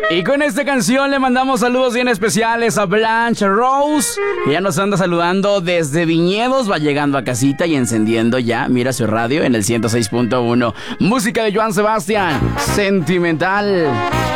Y con esta canción le mandamos saludos bien especiales a Blanche Rose, que ya nos anda saludando desde Viñedos, va llegando a casita y encendiendo ya, mira su radio en el 106.1. Música de Joan Sebastián, Sentimental.